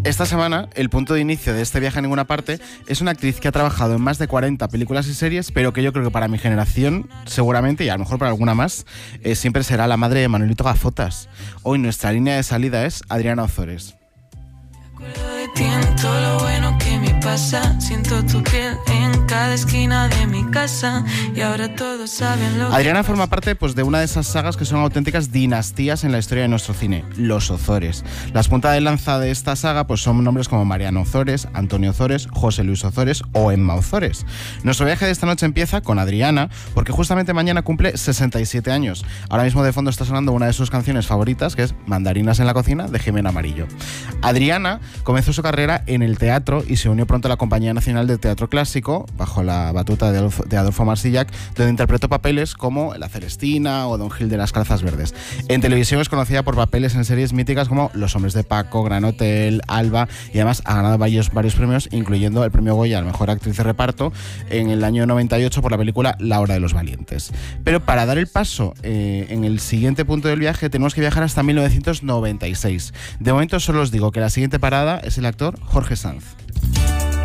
Esta semana, el punto de inicio de este viaje a ninguna parte es una actriz que ha trabajado en más de 40 películas y series, pero que yo creo que para mi generación, seguramente, y a lo mejor para alguna más, siempre será la madre de Manuelito Gafotas. Hoy nuestra línea de salida es Adriana Ozores. Todo lo bueno que me pasa, siento tu piel en cada esquina de mi casa y ahora todos saben lo Adriana forma parte pues, de una de esas sagas que son auténticas dinastías en la historia de nuestro cine, los Ozores. Las puntas de lanza de esta saga pues, son nombres como Mariano Ozores, Antonio Ozores, José Luis Ozores o Emma Ozores. Nuestro viaje de esta noche empieza con Adriana, porque justamente mañana cumple 67 años. Ahora mismo de fondo está sonando una de sus canciones favoritas, que es Mandarinas en la cocina, de Jimena Amarillo. Adriana comenzó su carrera en el teatro y se unió pronto a la Compañía Nacional de Teatro Clásico, bajo la batuta de Adolfo Marsillac, donde interpretó papeles como La Celestina o Don Gil de las Calzas Verdes. En televisión es conocida por papeles en series míticas como Los Hombres de Paco, Gran Hotel, Alba, y además ha ganado varios premios, incluyendo el premio Goya a la mejor actriz de reparto en el año 98 por la película La Hora de los Valientes. Pero para dar el paso en el siguiente punto del viaje tenemos que viajar hasta 1996. De momento solo os digo que la siguiente parada es el actor Jorge Sanz.